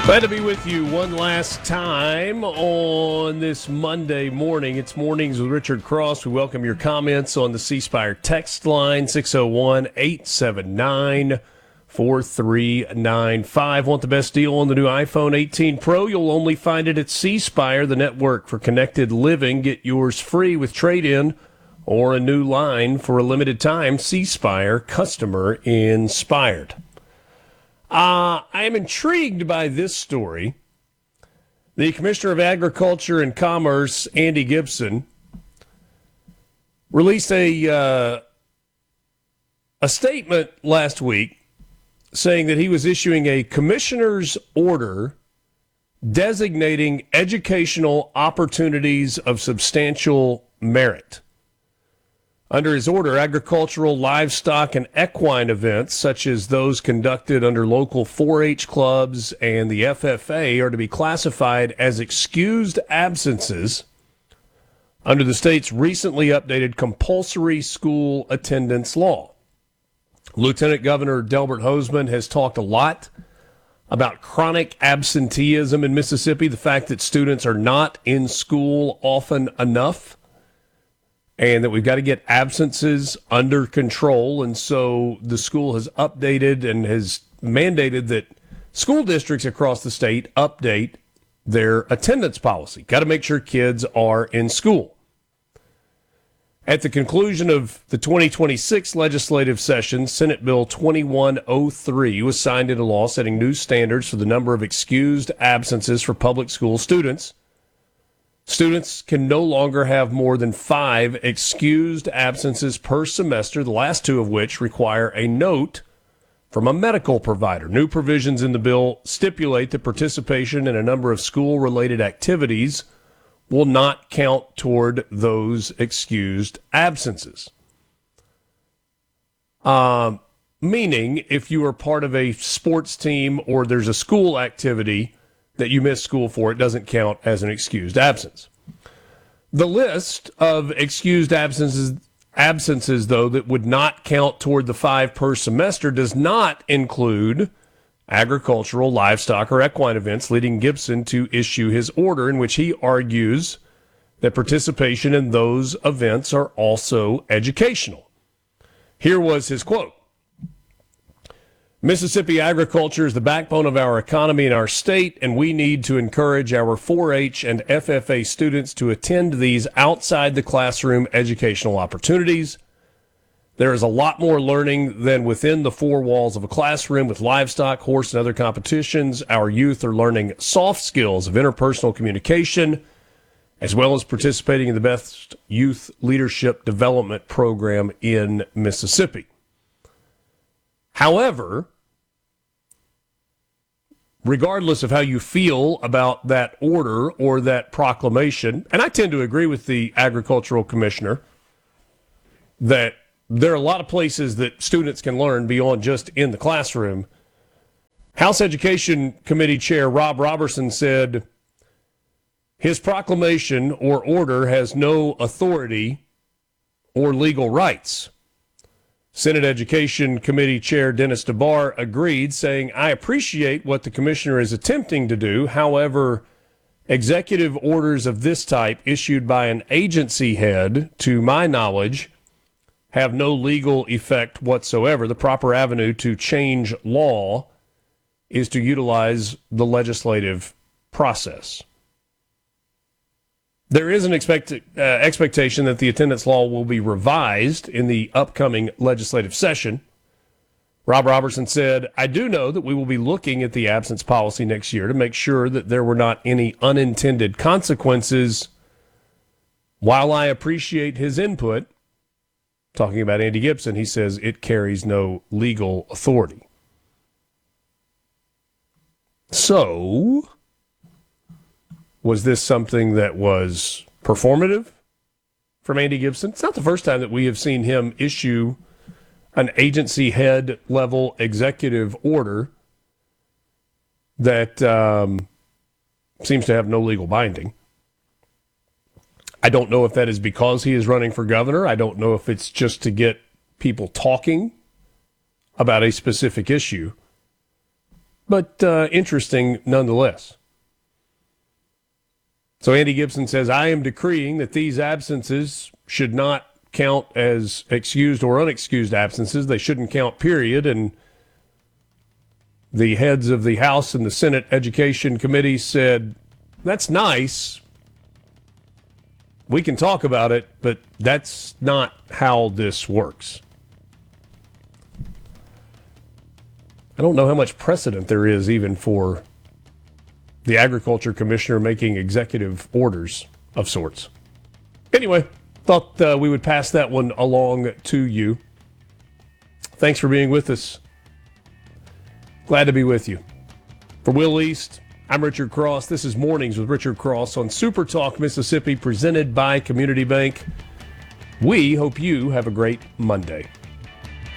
Glad to be with you one last time on this Monday morning. It's Mornings with Richard Cross. We welcome your comments on the C Spire text line, 601-879-4395. Want the best deal on the new iPhone 18 Pro? You'll only find it at C Spire, the network for connected living. Get yours free with trade-in or a new line for a limited time. C Spire, customer inspired. I am intrigued by this story. The Commissioner of Agriculture and Commerce, Andy Gibson, released a statement last week saying that he was issuing a commissioner's order designating educational opportunities of substantial merit. Under his order, agricultural, livestock, and equine events, such as those conducted under local 4-H clubs and the FFA, are to be classified as excused absences under the state's recently updated compulsory school attendance law. Lieutenant Governor Delbert Hosemann has talked a lot about chronic absenteeism in Mississippi, the fact that students are not in school often enough, and that we've got to get absences under control. And so the school has updated and has mandated that school districts across the state update their attendance policy. Got to make sure kids are in school. At the conclusion of the 2026 legislative session, Senate Bill 2103 was signed into law, setting new standards for the number of excused absences for public school students. Students can no longer have more than 5 excused absences per semester, the last 2 of which require a note from a medical provider. New provisions in the bill stipulate that participation in a number of school-related activities will not count toward those excused absences. Meaning, if you are part of a sports team or there's a school activity that you miss school for, it doesn't count as an excused absence. The list of excused absences, though, that would not count toward the 5 per semester does not include agricultural, livestock, or equine events, leading Gibson to issue his order in which he argues that participation in those events are also educational. Here was his quote. Mississippi agriculture is the backbone of our economy in our state, and we need to encourage our 4-H and FFA students to attend these outside the classroom educational opportunities. There is a lot more learning than within the 4 walls of a classroom with livestock, horse, and other competitions. Our youth are learning soft skills of interpersonal communication, as well as participating in the best youth leadership development program in Mississippi. However, regardless of how you feel about that order or that proclamation, and I tend to agree with the agricultural commissioner that there are a lot of places that students can learn beyond just in the classroom. House Education Committee Chair Rob Robertson said his proclamation or order has no authority or legal rights. Senate Education Committee Chair Dennis DeBar agreed, saying, I appreciate what the commissioner is attempting to do. However, executive orders of this type issued by an agency head, to my knowledge, have no legal effect whatsoever. The proper avenue to change law is to utilize the legislative process. There is an expectation that the attendance law will be revised in the upcoming legislative session. Rob Robertson said, I do know that we will be looking at the absence policy next year to make sure that there were not any unintended consequences. While I appreciate his input, talking about Andy Gibson, he says it carries no legal authority. So, was this something that was performative from Andy Gibson? It's not the first time that we have seen him issue an agency head level executive order that seems to have no legal binding. I don't know if that is because he is running for governor. I don't know if it's just to get people talking about a specific issue. but interesting nonetheless. So Andy Gibson says, I am decreeing that these absences should not count as excused or unexcused absences. They shouldn't count, period. And the heads of the House and the Senate Education Committee said, that's nice. We can talk about it, but that's not how this works. I don't know how much precedent there is even for the agriculture commissioner making executive orders of sorts. Anyway, thought we would pass that one along to you. Thanks for being with us. Glad to be with you. For Will East, I'm Richard Cross. This is Mornings with Richard Cross on Super Talk Mississippi, presented by Community Bank. We hope you have a great Monday.